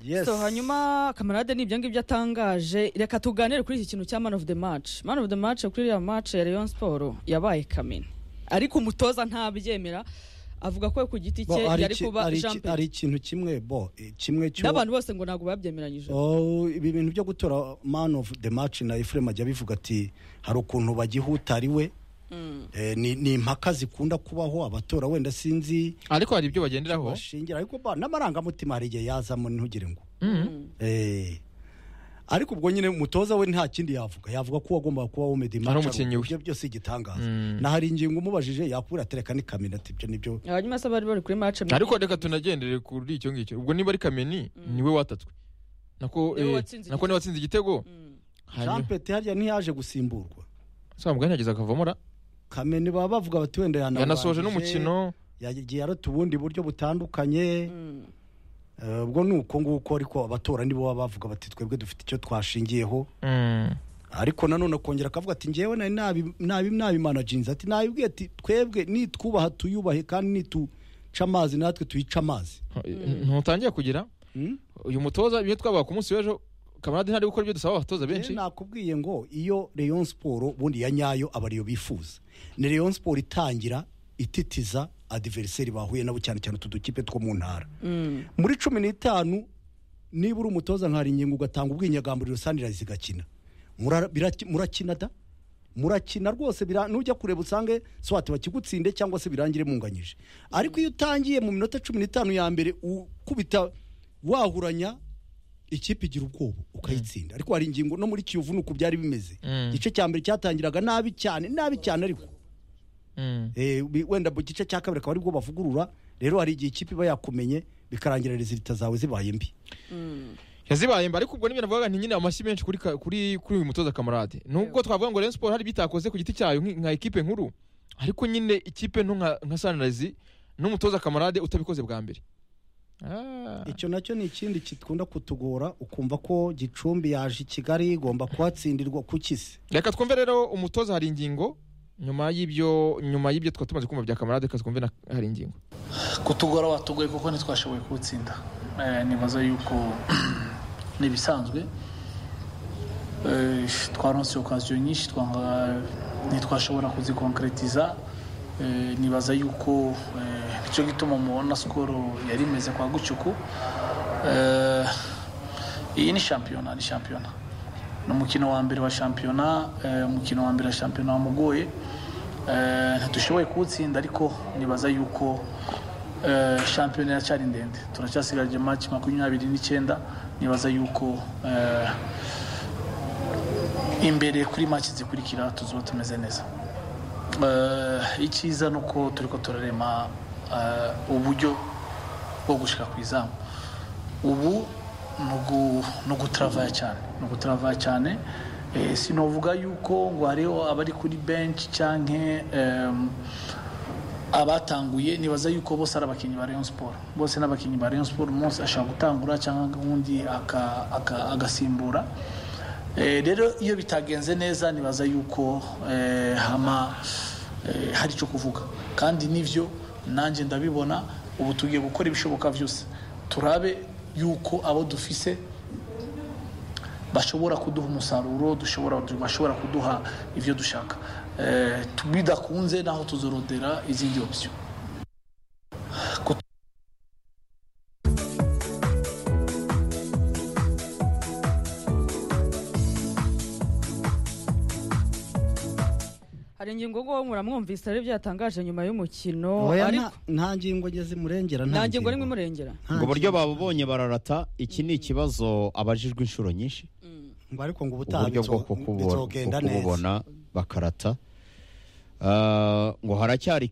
Yes. So hanyuma kamarade nibyo ngibyo atangaje, reka tuganire kuri iki kintu cya man of the match. Man of the match kuri ya match ya Rayon Sport yabaye Kameni, ariko umutoza ntabyemera, avuga ko ku giti cye yari kuba champion. Ari ikintu kimwe kimwe cyo n'abantu bose ngo ntago babyemeranyije. Ibi bintu byo gutora man of the match na Ephraim ajya bivuga ati hari ukuntu bagihutariwe. Ni impaka zikunda kubaho abatora wenda sinzi, ariko hari ibyo bagenderaho bashingira, ariko n'amarangamutima hari igihe yazamo ntugire ngo ariko ubwo nyine umutoza we nta kindi yavuga ko wagomba kuba womedi match ibyo byose igitangaza na hari ingingo umubajije yakubura tereka ni Kameni ati ibyo nibyo. Hanyuma se bari kuri match, ariko reka tunagendere kuri icyo ngicyo. Ubwo niba ari Kameni niwe watatswe nako niwe watsinze igitego. Jean Pete harya ntiyaje gusimburwa, samubwa ntageze akavamo Kameni baba bavuga bati wenda yanasoje n'umukino, yagiye arota ubundi buryo butandukanye. Ubwo nuko nguko, ariko abatora nibo baba bavuga bati twebwe dufite icyo twashingiyeho. Ariko nanone kongera akavuga ati ngewe nabi managinze ati nabibwiye ati twebwe nitwubaha tuyubahe kandi nituca amazi natwe tuyica amazi. Ntutangiye kugira uyu mutoza iyo twabaga ku munsi w'ejo kamarade ntari gukora ibyo dusaba abatoza benshi. Nakubwiye ngo iyo Rayon Sport bundi ya nyayo abariyo bifuza ni Rayon Sport itangira ititiza adversaire bahuye nabo cyane cyane tudukipe two mu ntara. Muri 15 niba uri umutoza nkari ingingo ugatanga ubwinyagamburiro Sunrise igakina murakina da murakina rwose nujya kureba usange swati bakigutsinde cyangwa se birangire munganyije. Ariko iyo utangiye mu minota 15 ya mbere ukubita wahuranya ikipe igira ubwoba ukayitsinda. Ariko hari ingingo no muri Kiyovu nuko byari bimeze. Gice cya mbere cyatangiraga nabi cyane ariko wenda mu gice cya kabiri akaba aribwo bavugurura. Rero hari igihe ikipe iba yakumenye bikarangira resulta zawe zibaye mbi. Yazibaye mbi, ariko ubwo nibyo navuga nti nyine amashyi menshi kuri uyu mutoza Kamarade. Nubwo twavuga ngo Rayon Sport hari bitakoze ku giti cyayo nka equipe nkuru, ariko nyine ikipe nto nka Sunrise n'umutoza Kamarade utabikoze bwa mbere. Icyo nacyo ni ikindi kitunda kutugora, ukumva ko Gicumbi yaje Kigali igomba kuhatsindirwa ku kisi. Reka twumve rero umutoza hari ingingo nyuma y'ibyo twatumaze kumva bya Kamarade, twumve na hari ingingo. Kutugora watugoye kuko ntitwashoboye gutsinda. Nibaza yuko nibisanzwe twaronse occasion nyinshi ntitwashobora kuzikonkretiza. Nibaza yuko icyo gituma mubona skoro yari imeze kwa gucuku. Iyi ni shampiyona n'umukino wa mbere wa shampiyona. Umukino wa mbere wa shampiyona wamugoye, ntidushoboye kuwutsinda, ariko nibaza yuko shampiyona yacyari ndende. Turacyasigaje match 29. Nibaza yuko imbere kuri match zikurikira tuzoba tumeze neza. Icyiza nuko turiko turarema uburyo bwo gushika ku izamu. Ubu nugutravaya cyane. Sinovuga yuko ngo hariho abari kuri bench canke abatanguye. Nibaza yuko bose ari abakinyi ba Rayon Sport, bose n'abakinyi ba Rayon Sport. Umunsi ashaka gutangura cyangwa undi agasimbura. Rero iyo bitagenze neza nibaza yuko hari icyo kuvuga, kandi nivyo nanjye ndabibona. Ubu tugiye gukora ibishoboka byose turabe yuko abo dufise bashobora kuduha umusaruro, bashobora kuduha ivyo dushaka. Tubidakunze naho tuzorodera izindi option. Hari ingingo ngo muramwumvise ari byatangaje nyuma y'umukino, ariko nta ngingo ngeze murengera. Nta ngingo rimwe murengera ngo buryo babonye bararata. Iki ni ikibazo abajijwe inshuro nyinshi, ngo ariko ngo ubutaha kububona bakarata. Ngo haracyari